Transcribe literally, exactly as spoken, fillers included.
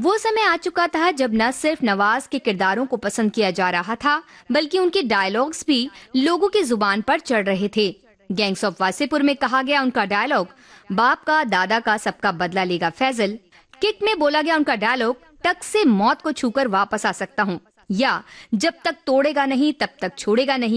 वो समय आ चुका था जब न सिर्फ नवाज के किरदारों को पसंद किया जा रहा था, बल्कि उनके डायलॉग्स भी लोगों की जुबान पर चढ़ रहे थे। गैंग्स ऑफ वासेपुर में कहा गया उनका डायलॉग, बाप का दादा का सबका बदला लेगा फैजल। किक में बोला गया उनका डायलॉग, टक से मौत को छूकर वापस आ सकता हूँ, या जब तक तोड़ेगा नहीं तब तक छोड़ेगा नहीं।